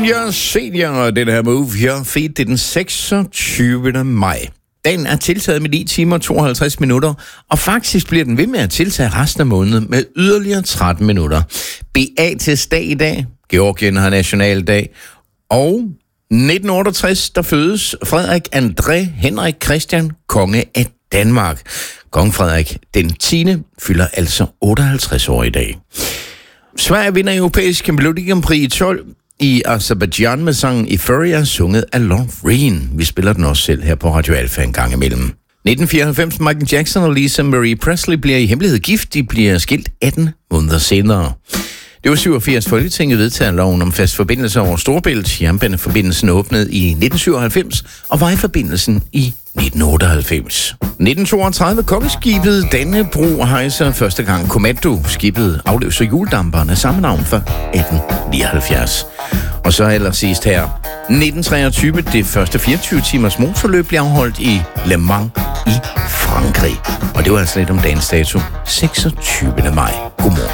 Senior, det her Move Your Feet, det er den 26. maj. Dagen er tiltaget med 9 timer og 52 minutter, og faktisk bliver den ved med at tiltage resten af måneden med yderligere 13 minutter. Beatus-dag i dag, Georgien har nationaldag, og 1968, der fødes Frederik André Henrik Christian, konge af Danmark. Kong Frederik den 10. fylder altså 58 år i dag. Sverige vinder europæisk Melodi Grand Prix i 12 i Azerbaijan med sangen Euphoria, sunget af Loreen. Vi spiller den også selv her på Radio Alfa en gang imellem. 1994, Michael Jackson og Lisa Marie Presley bliver i hemmelighed gift. De bliver skilt 18 måneder senere. Det var 87. Folketinget vedtager loven om fast forbindelse over Storebælt. Jernbaneforbindelsen åbnede i 1997 og vejforbindelsen i 1998. 1932, kongeskibet Dannebro hejser første gang kommando. Skibet afløser hjuldamperen af samme navn fra 1879. Og så allersidst her. 1923, det første 24-timers motorløb bliver afholdt i Le Mans i Frankrig. Og det var altså lidt om dagens dato, 26. maj. Godmorgen.